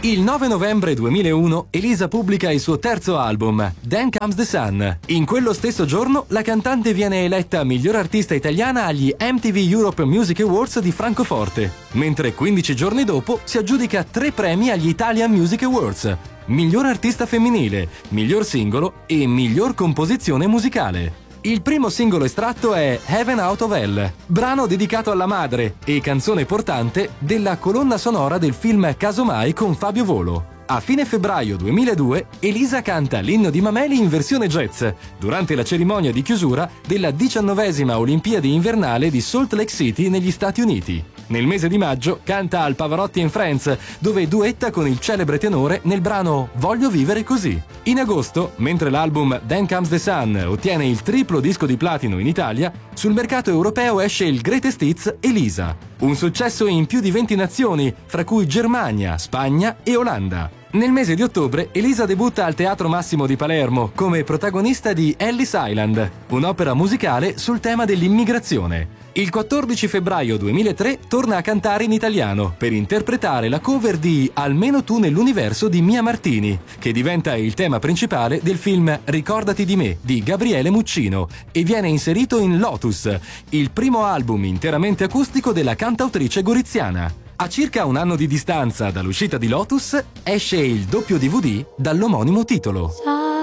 Il 9 novembre 2001 Elisa pubblica il suo terzo album, Then Comes the Sun. In quello stesso giorno la cantante viene eletta miglior artista italiana agli MTV Europe Music Awards di Francoforte, mentre 15 giorni dopo si aggiudica 3 premi agli Italian Music Awards: miglior artista femminile, miglior singolo e miglior composizione musicale. Il primo singolo estratto è Heaven Out of Hell, brano dedicato alla madre e canzone portante della colonna sonora del film Casomai con Fabio Volo. A fine febbraio 2002 Elisa canta l'inno di Mameli in versione jazz durante la cerimonia di chiusura della 19ª Olimpiade invernale di Salt Lake City negli Stati Uniti. Nel mese di maggio canta al Pavarotti and Friends, dove duetta con il celebre tenore nel brano Voglio vivere così. In agosto, mentre l'album Then Comes the Sun ottiene il triplo disco di platino in Italia, sul mercato europeo esce il Greatest Hits Elisa, un successo in più di 20 nazioni, fra cui Germania, Spagna e Olanda. Nel mese di ottobre Elisa debutta al Teatro Massimo di Palermo come protagonista di Ellis Island, un'opera musicale sul tema dell'immigrazione. Il 14 febbraio 2003 torna a cantare in italiano per interpretare la cover di Almeno tu nell'universo di Mia Martini, che diventa il tema principale del film Ricordati di me di Gabriele Muccino e viene inserito in Lotus, il primo album interamente acustico della cantautrice goriziana. A circa un anno di distanza dall'uscita di Lotus esce il doppio DVD dall'omonimo titolo.